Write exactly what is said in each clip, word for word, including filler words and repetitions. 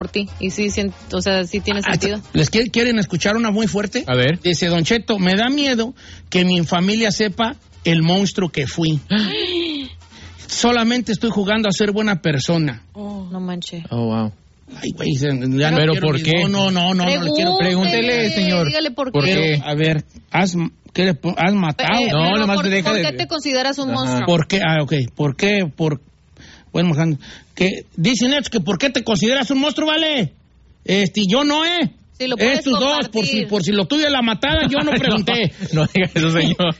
por ti. Y sí, sí, o sea, sí tiene sentido. ¿Les quieren escuchar una muy fuerte? A ver. Dice Don Cheto, me da miedo que mi familia sepa el monstruo que fui. Solamente estoy jugando a ser buena persona. Oh, no manches. Oh, wow. Ay, güey, ya no ¿Pero quiero por ni- qué? No, no, no, no, no le quiero. Pregúntele, señor. Dígale por, ¿Por qué. qué? A ver, has, ¿qué le pon- has matado? Eh, No, pero nomás ¿por, te deja ¿por de- qué te consideras un Ajá. monstruo? ¿Por qué? Ah, ok. ¿Por qué? Por... Bueno, mojando. Que dicen estos que ¿por qué te consideras un monstruo, vale? Este, yo no, ¿eh? Sí, lo puedes Estos dos, compartir. por si, por si lo tuyo es la matada, yo no pregunté. No, no diga eso, señor.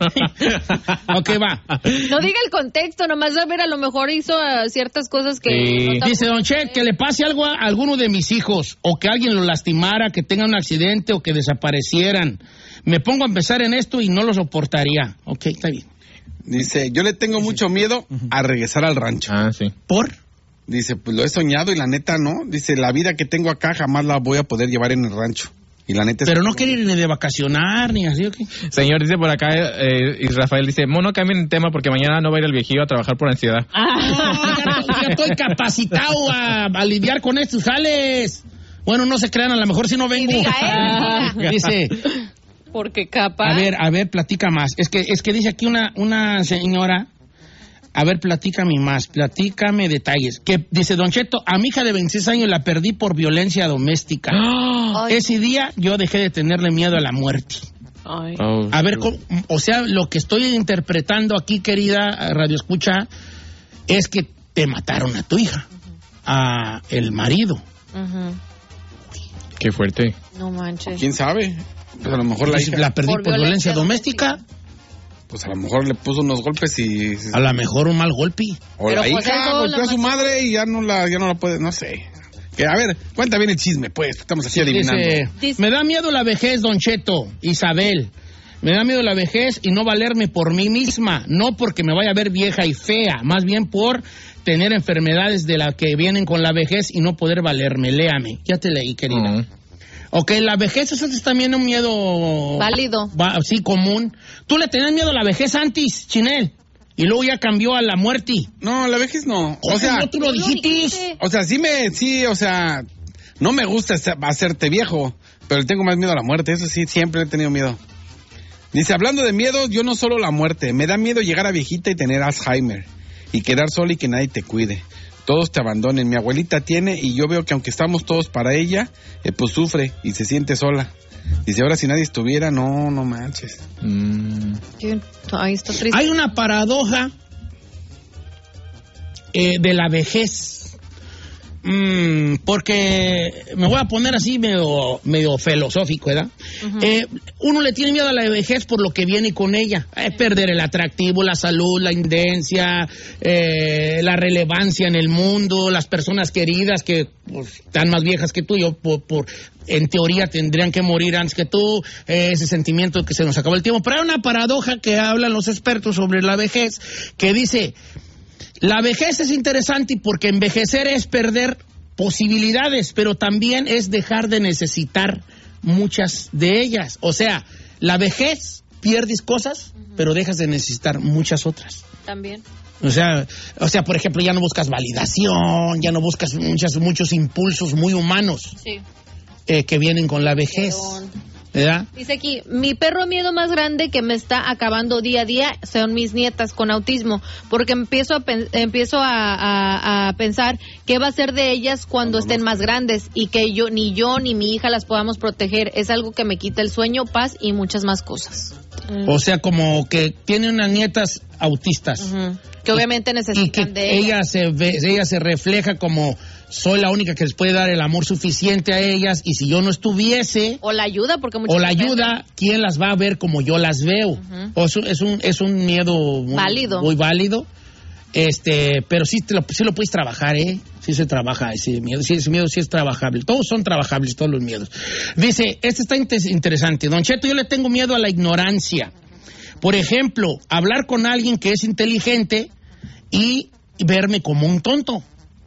Ok, va. No diga el contexto, nomás a ver, a lo mejor hizo uh, ciertas cosas que... Sí. no tan- Dice Don Che, que le pase algo a alguno de mis hijos, o que alguien lo lastimara, que tenga un accidente, o que desaparecieran. Me pongo a pensar en esto y no lo soportaría. Ok, está bien. Dice, yo le tengo mucho miedo a regresar al rancho. Ah, sí. ¿Por? Dice, pues lo he soñado y la neta no. Dice, la vida que tengo acá jamás la voy a poder llevar en el rancho. Y la neta es Pero que no quiere ir ni de vacacionar, ni así, ¿ok? Señor, dice por acá, eh, y Rafael dice, mono, cambien de tema porque mañana no va a ir el viejillo a trabajar por ansiedad. Ya, ya estoy capacitado a, a lidiar con estos jales. Bueno, no se crean, a lo mejor si no vengo. Y diga él, Dice, Porque capaz... a ver, a ver, platica más. Es que, es que dice aquí una, una señora, a ver, platícame más, platícame detalles. Que dice, Don Cheto, a mi hija de veintiséis años la perdí por violencia doméstica. Ay. Ese día yo dejé de tenerle miedo a la muerte. Ay. Oh, A ver, ¿cómo? O sea, lo que estoy interpretando aquí, querida Radio Escucha, es que te mataron a tu hija, a el marido. Ujú. qué fuerte. No manches. ¿Quién sabe? Pues a lo mejor la Dice, hija, la perdí Por por, violencia violencia doméstica. pues a lo mejor le puso unos golpes y... A lo mejor un mal golpe. O Pero la pues hija eso golpeó la a su mató. madre y ya no la, ya no la puede, no sé. Que, a ver, cuenta bien el chisme, pues, estamos así adivinando. Dice, Dice- me da miedo la vejez, Don Cheto, Isabel. Me da miedo la vejez y no valerme por mí misma. No porque me vaya a ver vieja y fea, más bien por tener enfermedades de las que vienen con la vejez y no poder valerme. Léame. Ya te leí, querida. Oh. Ok, la vejez eso es también un miedo... Válido. Va, sí, común. Tú le tenías miedo a la vejez antes, Chinel, y luego ya cambió a la muerte. No, la vejez no. O ¿Cómo sea, no tú lo Tú lo dijiste? dijiste. o sea, sí me, sí, o sea, no me gusta hacer- hacerte viejo, pero le tengo más miedo a la muerte, eso sí, siempre he tenido miedo. Dice, hablando de miedo, yo no solo la muerte, me da miedo llegar a viejita y tener Alzheimer, y quedar sola y que nadie te cuide. Todos te abandonen. Mi abuelita tiene y yo veo que aunque estamos todos para ella, eh, pues sufre y se siente sola. Dice, ahora si nadie estuviera, no, no manches. Mm. Sí, Ay, está triste. Hay una paradoja eh, de la vejez. Mm, porque me voy a poner así medio, medio filosófico, ¿verdad? Uh-huh. eh, uno le tiene miedo a la vejez por lo que viene con ella. Eh, perder el atractivo, la salud, la independencia, eh, la relevancia en el mundo, las personas queridas que pues, están más viejas que tú, yo por, por en teoría tendrían que morir antes que tú, eh, ese sentimiento de que se nos acabó el tiempo. Pero hay una paradoja que hablan los expertos sobre la vejez que dice... La vejez es interesante porque envejecer es perder posibilidades, pero también es dejar de necesitar muchas de ellas. O sea, la vejez pierdes cosas, uh-huh. pero dejas de necesitar muchas otras. También. O sea, o sea, por ejemplo, ya no buscas validación, ya no buscas muchas, muchos impulsos muy humanos sí. eh, que vienen con la vejez. Perdón. ¿Verdad? Dice aquí, mi perro miedo más grande que me está acabando día a día son mis nietas con autismo, porque empiezo a, pen- empiezo a, a, a pensar qué va a ser de ellas cuando estén más grandes y que yo ni yo ni mi hija las podamos proteger. Es algo que me quita el sueño, paz y muchas más cosas. Mm. O sea, como que tiene unas nietas autistas. Uh-huh. Que obviamente necesitan y que de ella. ella se ve, ella se refleja como soy la única que les puede dar el amor suficiente a ellas y si yo no estuviese o la ayuda porque muchas o la ayuda, ¿quién las va a ver como yo las veo? Uh-huh. O es, es un es un miedo muy válido, muy válido. Este, pero sí, te lo, sí lo puedes trabajar, ¿eh? Sí se trabaja ese miedo, sí, ese miedo sí es trabajable. Todos son trabajables, todos los miedos. Dice, este está inter- interesante. Don Cheto, yo le tengo miedo a la ignorancia. Por ejemplo, hablar con alguien que es inteligente y verme como un tonto.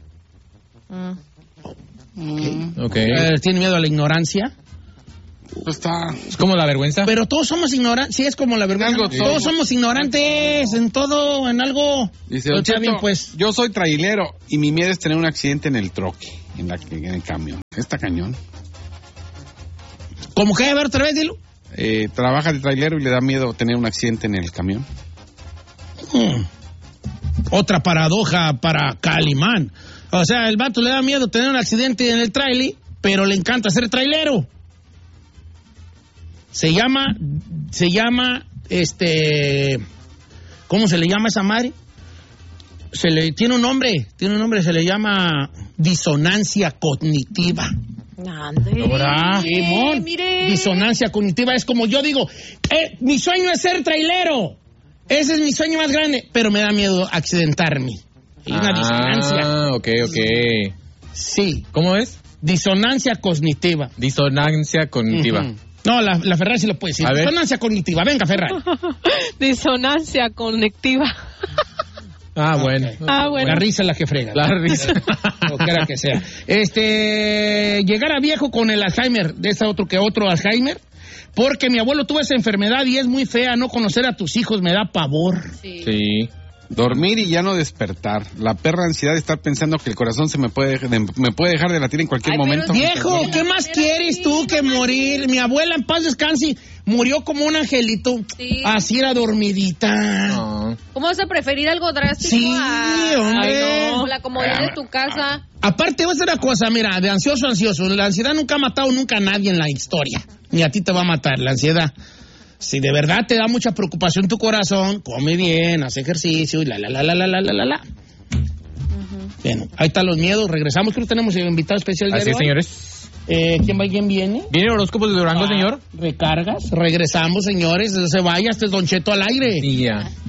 Mm. Okay. Eh, ¿Tiene miedo a la ignorancia? Pues está... ¿Es como la vergüenza? Pero todos somos ignorantes. Sí, es como la vergüenza. Algo, todos sí. somos ignorantes en todo, en algo. Dice, Pero Don está Cheto, bien, pues. yo soy trailero y mi miedo es tener un accidente en el troque. en, la, en el camión. Está cañón. ¿Cómo que? A ver, otra vez, dilo. Eh, trabaja de trailero y le da miedo tener un accidente en el camión. Hmm. Otra paradoja para Calimán. O sea, el vato le da miedo tener un accidente en el trailer, pero le encanta ser trailero. Se llama, se llama, este, ¿cómo se le llama a esa madre? Se le, tiene un nombre, tiene un nombre, se le llama disonancia cognitiva. Ande. ¿Verdad? Simón, mire. disonancia cognitiva es como yo digo, eh, mi sueño es ser trailero. Ese es mi sueño más grande, pero me da miedo accidentarme. Es una ah, disonancia. ok, ok. Sí. ¿Cómo es? Disonancia cognitiva. Disonancia cognitiva. Uh-huh. No, la, la Ferrari sí lo puede decir. A ver. Disonancia cognitiva. Venga, Ferrari. Disonancia conectiva. Ah, bueno. Ah, bueno. La risa es la que frega. La risa. Lo que era que sea. Este, llegar a viejo con el Alzheimer, de ese otro que otro Alzheimer, porque mi abuelo tuvo esa enfermedad y es muy fea. No conocer a tus hijos me da pavor. Sí. Sí. Dormir y ya no despertar. La perra ansiedad de estar pensando que el corazón se me puede, de, me puede dejar de latir en cualquier Ay, pero momento. Viejo, ¿qué más quieres tú que morir? Mi abuela en paz descanse murió como un angelito. Sí. Así era dormidita. No. ¿Cómo vas a preferir algo drástico Sí, a, hombre. Ay, no, la comodidad de tu casa? Aparte, voy a hacer una cosa, mira, de ansioso a ansioso. La ansiedad nunca ha matado nunca a nadie en la historia. Ni a ti te va a matar la ansiedad. Si de verdad te da mucha preocupación tu corazón, come bien, haz ejercicio y la, la, la, la, la, la, la, la, la. Uh-huh. Bueno, ahí están los miedos. Regresamos, creo que tenemos invitado especial de Así es, hoy. señores. Eh, ¿Quién va y quién viene? ¿Viene horóscopos de Durango, Ah, señor? Recargas, regresamos, señores. No se vaya, este es Don Cheto al aire. Sí, ya.